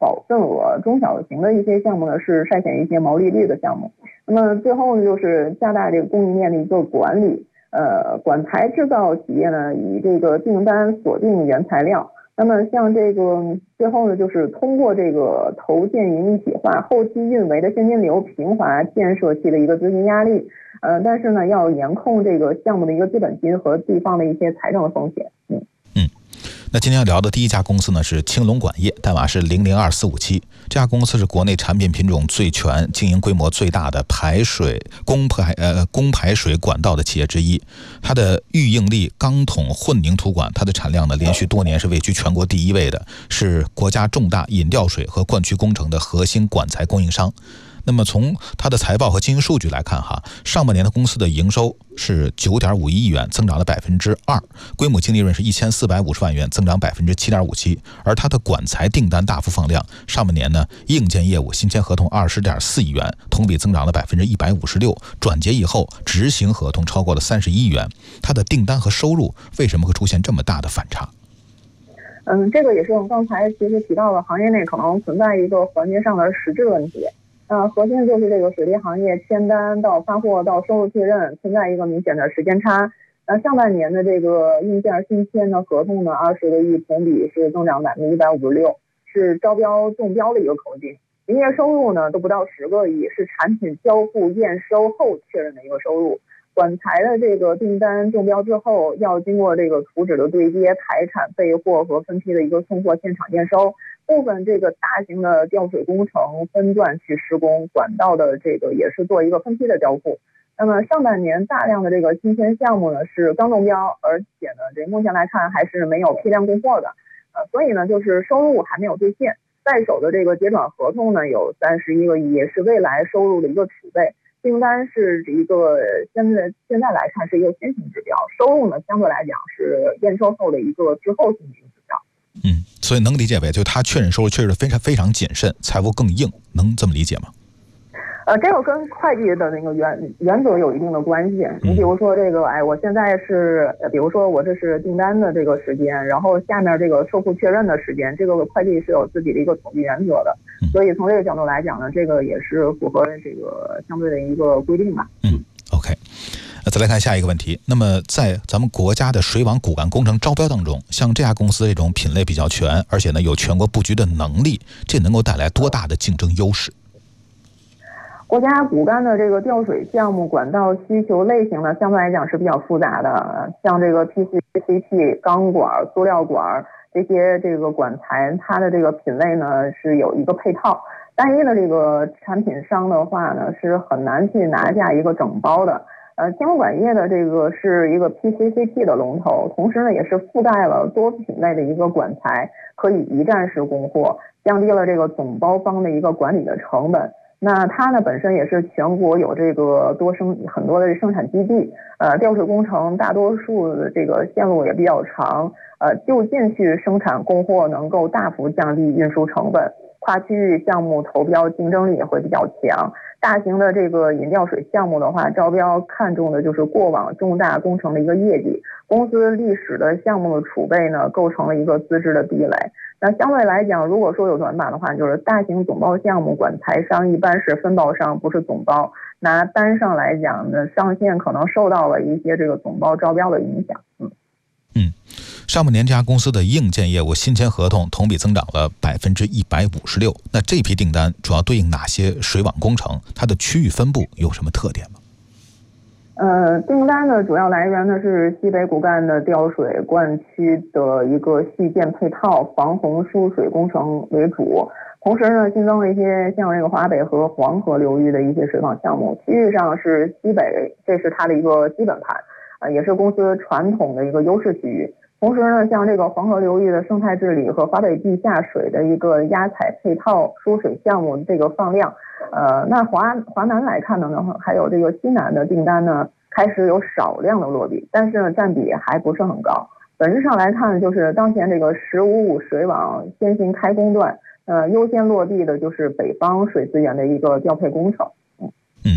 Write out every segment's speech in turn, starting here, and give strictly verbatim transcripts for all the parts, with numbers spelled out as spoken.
保份额，中小型的一些项目呢是筛选一些毛利率的项目。那么最后呢就是加大这个供应链的一个管理，呃，管材制造企业呢以这个订单锁定原材料。那么像这个最后呢，就是通过这个投建营一体化、后期运维的现金流平滑建设期的一个资金压力，呃，但是呢，要严控这个项目的一个资本金和地方的一些财政的风险。嗯嗯。那今天要聊的第一家公司呢是青龙管业，代码是零零二四五七。这家公司是国内产品品种最全、经营规模最大的排水供排呃供排水管道的企业之一。它的预应力钢筒混凝土管，它的产量呢连续多年是位居全国第一位的，是国家重大引调水和灌区工程的核心管材供应商。那么从它的财报和经营数据来看哈，上半年的公司的营收是 九点五一亿元，增长了 百分之二， 规模净利润是一千四百五十万元，增长 百分之七点五七。 而它的管材订单大幅放量，上半年呢硬件业务新签合同 二十点四亿元，同比增长了 百分之一百五十六， 转结以后执行合同超过了三十一亿元。它的订单和收入为什么会出现这么大的反差？ 嗯，这个也是我们刚才其实提到的，行业内可能存在一个环节上的实质问题。呃，核心就是这个水利行业签单到发货到收入确认存在一个明显的时间差。那上半年的这个硬件新签的合同呢，二十个亿，同比是增长百分之一百五十六，是招标中标的一个口径。营业收入呢都不到十个亿，是产品交付验收后确认的一个收入。管材的这个订单中标之后，要经过这个图纸的对接、排产、备货和分批的一个送货现场验收。部分这个大型的调水工程分段去施工，管道的这个也是做一个分批的交付。那么上半年大量的这个新签项目呢是刚中标，而且呢这目前来看还是没有批量供货的，呃，所以呢就是收入还没有兑现，在手的这个结转合同呢有三十一个亿，是未来收入的一个储备。订单是一个现在现在来看是一个先行指标，收入呢相对来讲是验收后的一个滞后性的一个指标。 嗯，所以能理解为就他确认收入确实非常非常谨慎，财务更硬，能这么理解吗？ 呃，这个跟会计的那个原原则有一定的关系。你比如说这个，哎，我现在是，比如说我这是订单的这个时间，然后下面这个售后确认的时间，这个会计是有自己的一个统计原则的。所以从这个角度来讲呢，这个也是符合这个相对的一个规定吧。 嗯 ，OK。再来看下一个问题，那么在咱们国家的水网骨干工程招标当中，像这家公司这种品类比较全，而且呢有全国布局的能力，这能够带来多大的竞争优势？ 国家骨干的这个调水项目管道需求类型呢，相对来讲是比较复杂的，像这个 P C C P、钢管、塑料管这些这个管材，它的这个品类呢是有一个配套。单一的这个产品商的话呢，是很难去拿下一个整包的。呃，青龙管业的这个是一个 P C C P 的龙头，同时呢也是覆盖了多品类的一个管材，可以一站式供货，降低了这个总包方的一个管理的成本。那它呢本身也是全国有这个多生很多的生产基地，呃，调水工程大多数的这个线路也比较长，呃，就近去生产供货能够大幅降低运输成本，跨区域项目投标竞争力也会比较强。大型的这个引调水项目的话，招标看重的就是过往重大工程的一个业绩，公司历史的项目的储备呢，构成了一个资质的壁垒。那相对来讲，如果说有短板的话，就是大型总包项目管材商一般是分包商，不是总包。拿单上来讲呢，上线可能受到了一些这个总包招标的影响。嗯嗯，上半年这家公司的硬件业务新签合同同比增长了百分之一百五十六。那这批订单主要对应哪些水网工程？它的区域分布有什么特点吗？ 呃，订单的主要来源呢是西北骨干的调水灌区的一个系建配套、防洪输水工程为主，同时呢新增了一些像这个华北和黄河流域的一些水网项目。区域上是西北，这是它的一个基本盘，呃，也是公司传统的一个优势区域。同时呢，像这个黄河流域的生态治理和华北地下水的一个压采配套输水项目这个放量，呃，那华华南来看呢，还有这个西南的订单呢，开始有少量的落地，但是呢，占比还不是很高。本质上来看，就是当前这个十五五水网先行开工段，呃，优先落地的就是北方水资源的一个调配工程。 嗯，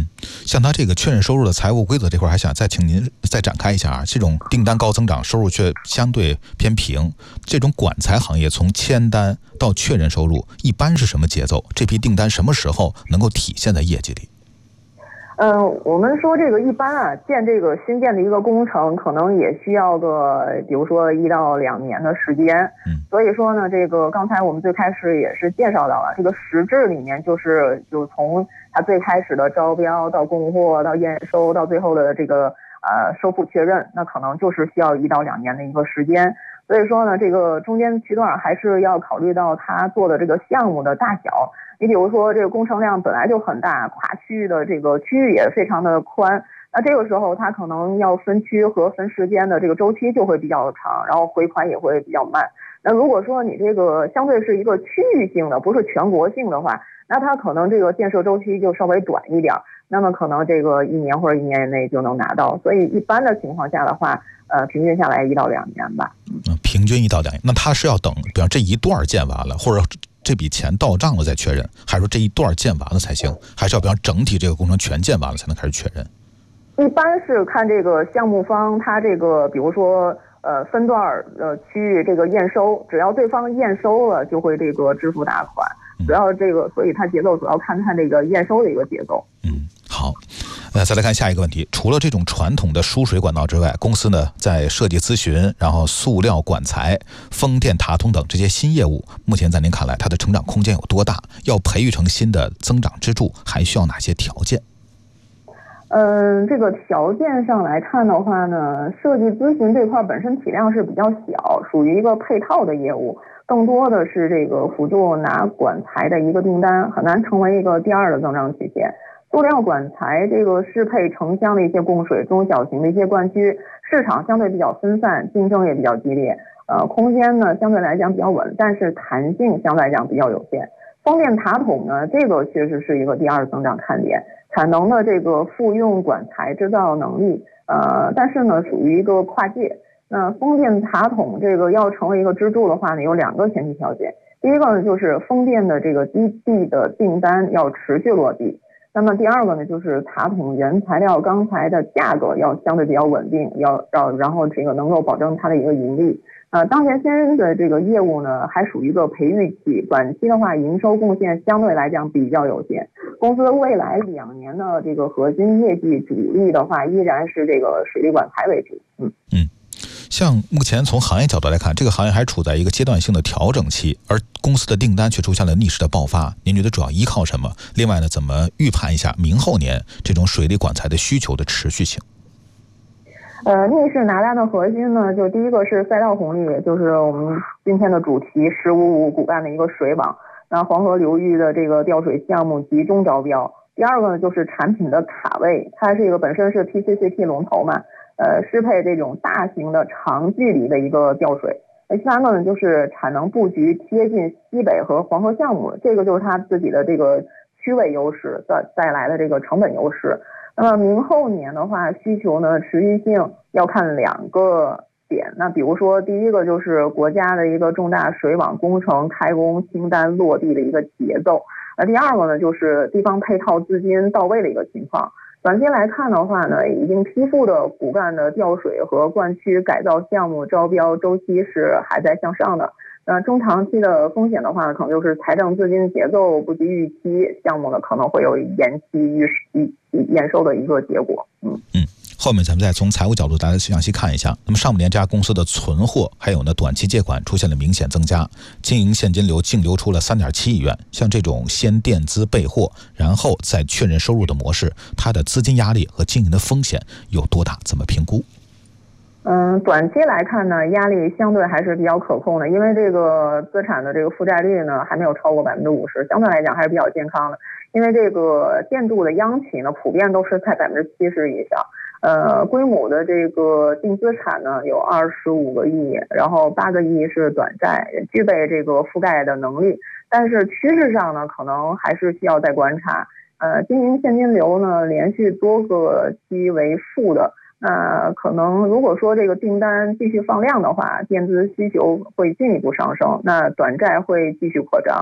像他这个确认收入的财务规则这块，还想再请您再展开一下啊。这种订单高增长，收入却相对偏平，这种管材行业从签单到确认收入，一般是什么节奏？这批订单什么时候能够体现在业绩里？ 嗯，我们说这个一般啊，建这个新建的一个工程，可能也需要个，比如说一到两年的时间。 嗯， 所以说呢，这个刚才我们最开始也是介绍到了，这个实质里面就是就从它最开始的招标到供货到验收到最后的这个呃收付确认，那可能就是需要一到两年的一个时间。所以说呢，这个中间区段还是要考虑到它做的这个项目的大小。你比如说，这个工程量本来就很大，跨区域的这个区域也非常的宽，那这个时候它可能要分区和分时间的这个周期就会比较长，然后回款也会比较慢。那如果说你这个相对是一个区域性的，不是全国性的话，那它可能这个建设周期就稍微短一点，那么可能这个一年或者一年以内就能拿到。所以一般的情况下的话，呃，平均下来一到两年吧。 嗯，平均一到两年，那他是要等，比方这一段建完了，或者这笔钱到账了再确认，还是说这一段建完了才行？还是要比方整体这个工程全建完了才能开始确认？ 一般是看这个项目方他这个，比如说呃分段呃区域这个验收，只要对方验收了，就会这个支付大款。主要这个，所以它节奏主要看它这个验收的一个节奏。 嗯，好。呃，再来看下一个问题，除了这种传统的输水管道之外，公司呢在设计咨询，然后塑料管材、风电塔筒等这些新业务，目前在您看来它的成长空间有多大？要培育成新的增长支柱，还需要哪些条件？ 嗯，这个条件上来看的话呢，设计咨询这块本身体量是比较小，属于一个配套的业务，更多的是这个辅助拿管材的一个订单，很难成为一个第二的增长曲线。塑料管材这个适配城乡的一些供水、中小型的一些灌区，市场相对比较分散，竞争也比较激烈，呃，空间呢相对来讲比较稳，但是弹性相对来讲比较有限。风电塔筒呢，这个确实是一个第二增长看点，产能的这个复用管材制造能力，呃，但是呢属于一个跨界。那风电塔筒这个要成为一个支柱的话呢，有两个前提条件，第一个呢就是风电的这个基地的订单要持续落地。那么第二个呢，就是塔筒原材料钢材的价格要相对比较稳定，要要然后这个能够保证它的一个盈利。呃，当前先的这个业务呢，还属于一个培育期，短期的话营收贡献相对来讲比较有限。公司未来两年的这个核心业绩主力的话，依然是这个水利管材为主。嗯嗯。像目前从行业角度来看，这个行业还处在一个阶段性的调整期，而公司的订单却出现了逆势的爆发。您觉得主要依靠什么？另外呢，怎么预判一下明后年这种水利管材的需求的持续性？ 呃，逆势拿单的核心呢，就第一个是赛道红利，就是我们今天的主题“十五五”骨干的一个水网，那黄河流域的这个调水项目集中招标。第二个呢，就是产品的卡位，它这个本身是 P C C P 龙头嘛。呃，适配这种大型的长距离的一个调水。第三个呢，就是产能布局贴近西北和黄河项目，这个就是它自己的这个区位优势带带来的这个成本优势。那么明后年的话，需求呢持续性要看两个点。那比如说第一个就是国家的一个重大水网工程开工清单落地的一个节奏。那第二个呢，就是地方配套资金到位的一个情况。短期来看的话呢，已经批复的骨干的调水和灌区改造项目招标周期是还在向上的。那中长期的风险的话，可能就是财政资金节奏不及预期，项目呢可能会有延期预验收的一个结果。嗯嗯。后面咱们再从财务角度大家详细看一下。那么上半年这家公司的存货还有呢短期借款出现了明显增加，经营现金流净流出了 三点七亿元。像这种先垫资备货然后再确认收入的模式，它的资金压力和经营的风险有多大？怎么评估？ 嗯，短期来看呢，压力相对还是比较可控的，因为这个资产的这个负债率呢还没有超过百分之五十，相对来讲还是比较健康的。因为这个建筑的央企呢，普遍都是在百分之七十以上。呃，规模的这个净资产呢有二十五个亿，然后八个亿是短债，具备这个覆盖的能力。但是趋势上呢，可能还是需要再观察。呃，经营现金流呢连续多个期为负的。那可能如果说这个订单继续放量的话，垫资需求会进一步上升，那短债会继续扩张。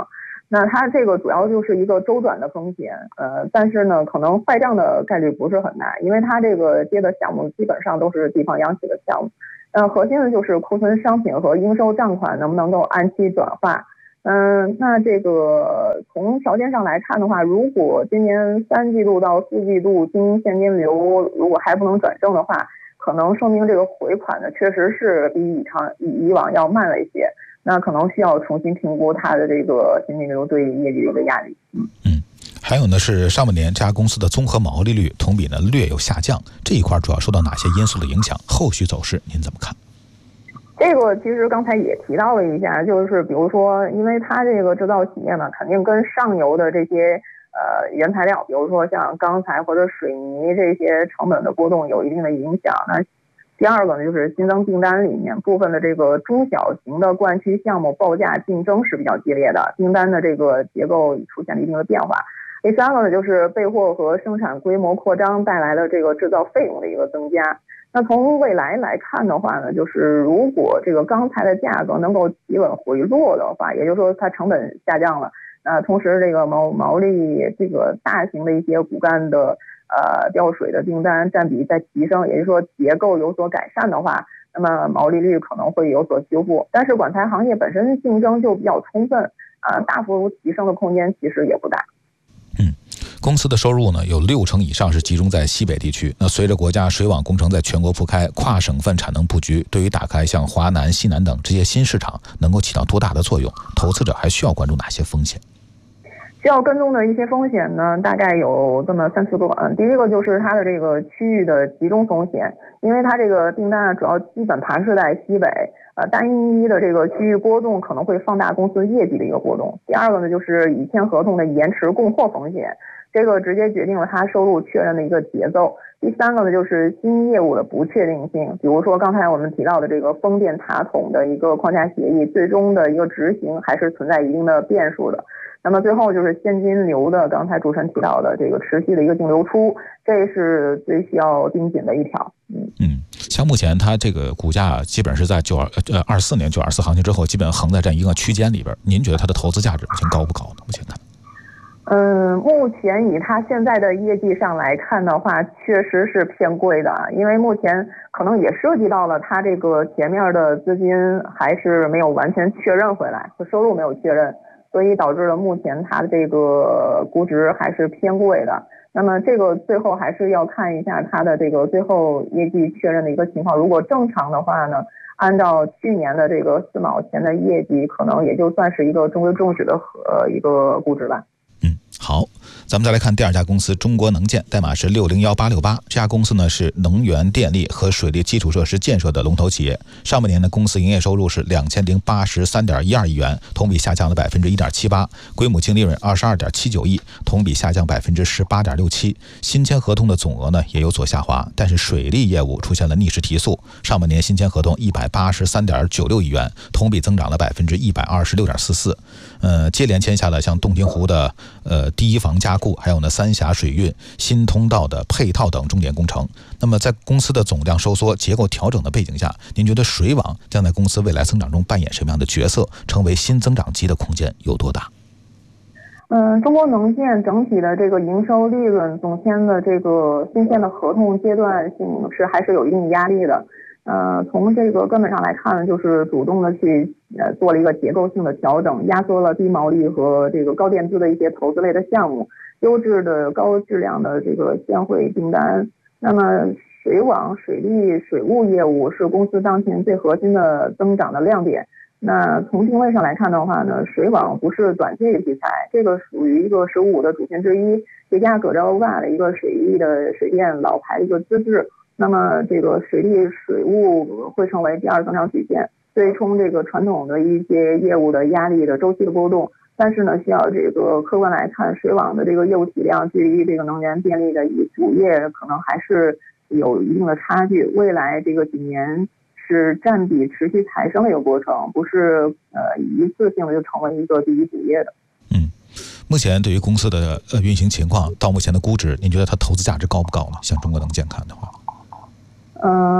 那它这个主要就是一个周转的风险，呃，但是呢，可能坏账的概率不是很大，因为它这个接的项目基本上都是地方央企的项目。呃，核心的就是库存商品和应收账款能不能够按期转化。嗯、呃，那这个从条件上来看的话，如果今年三季度到四季度经营现金流如果还不能转正的话，可能说明这个回款呢确实是比以常以以往要慢了一些。那可能需要重新评估它的这个现金流对业绩的一个压力。嗯嗯，还有呢是上半年这家公司的综合毛利率同比呢略有下降，这一块主要受到哪些因素的影响？后续走势您怎么看？ 这个其实刚才也提到了一下，就是比如说，因为它这个制造企业呢，肯定跟上游的这些呃原材料，比如说像钢材或者水泥这些成本的波动有一定的影响。那第二个呢，就是新增订单里面部分的这个中小型的灌区项目报价竞争是比较激烈的，订单的这个结构出现了一定的变化。第三个呢，就是备货和生产规模扩张带来了这个制造费用的一个增加。那从未来来看的话呢，就是如果这个钢材的价格能够企稳回落的话，也就是说它成本下降了，呃，同时这个毛毛利这个大型的一些骨干的呃吊水的订单占比在提升，也就是说结构有所改善的话，那么毛利率可能会有所修复。但是管材行业本身竞争就比较充分，啊、呃，大幅提升的空间其实也不大。 嗯，公司的收入呢有六成以上是集中在西北地区。那随着国家水网工程在全国铺开，跨省份产能布局，对于打开像华南、西南等这些新市场能够起到多大的作用？投资者还需要关注哪些风险？ 需要跟踪的一些风险呢，大概有这么三四个。嗯，第一个就是它的这个区域的集中风险，因为它这个订单啊主要基本盘是在西北，呃，单一的这个区域波动可能会放大公司业绩的一个波动。第二个呢，就是已签合同的延迟供货风险，这个直接决定了它收入确认的一个节奏。第三个呢，就是新业务的不确定性，比如说刚才我们提到的这个风电塔筒的一个框架协议，最终的一个执行还是存在一定的变数的。那么最后就是现金流的，刚才主持人提到的这个持续的一个净流出，这是最需要盯紧的一条。嗯嗯，像目前它这个股价基本是在九二呃二四年九二四行情之后，基本横在这样一个区间里边。您觉得它的投资价值目前高不高呢？目前看， 嗯，目前以它现在的业绩上来看的话，确实是偏贵的，因为目前可能也涉及到了它这个前面的资金还是没有完全确认回来，收入没有确认。所以导致了目前它的这个估值还是偏贵的。那么这个最后还是要看一下它的这个最后业绩确认的一个情况。如果正常的话呢，按照去年的这个四毛钱的业绩，可能也就算是一个中规中矩的呃一个估值吧。 嗯，好，咱们再来看第二家公司中国能建，代码是六零一八六八。这家公司呢是能源电力和水利基础设施建设的龙头企业。上半年呢，公司营业收入是两千零八十三点一二亿元，同比下降了百分之一点七八，规模净利润二十二点七九亿，同比下降百分之十八点六七。新签合同的总额呢也有所下滑，但是水利业务出现了逆势提速。上半年新签合同一百八十三点九六亿元，同比增长了百分之一百二十六点四四。呃，接连签下了像洞庭湖的呃第一防加固，还有呢三峡水运、新通道的配套等重点工程。那么在公司的总量收缩、结构调整的背景下，您觉得水网将在公司未来增长中扮演什么样的角色？成为新增长极的空间有多大？ 嗯，中国能建整体的这个营收利润总签的这个新签的合同阶段性是还是有一定压力的。呃，从这个根本上来看呢，就是主动的去呃做了一个结构性的调整，压缩了低毛利和这个高垫资的一些投资类的项目，优质的高质量的这个现汇订单。那么水网、水利、水务业务是公司当前最核心的增长的亮点。那从定位上来看的话呢，水网不是短期题材，这个属于一个十五五的主线之一，叠加葛洲坝的一个水利的水电老牌的一个资质。那么这个水利水务会成为第二增长曲线，对冲这个传统的一些业务的压力的周期的波动。但是呢，需要这个客观来看，水网的这个业务体量距离这个能源电力的主业可能还是有一定的差距。未来这个几年是占比持续抬升的一个过程，不是呃一次性的就成为一个第一主业的。 嗯，目前对于公司的呃运行情况，到目前的估值，您觉得它投资价值高不高呢？像中国能建看的话。 嗯、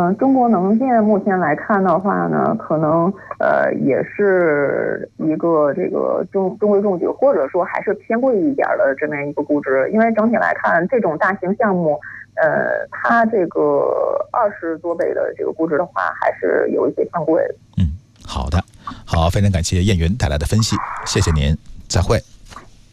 嗯、呃，中国能建目前来看的话呢，可能呃也是一个这个中中规中矩，或者说还是偏贵一点的这么一个估值。因为整体来看，这种大型项目，呃，它这个二十多倍的这个估值的话，还是有一些偏贵的。 嗯，好的，好，非常感谢燕云带来的分析，谢谢您，再会。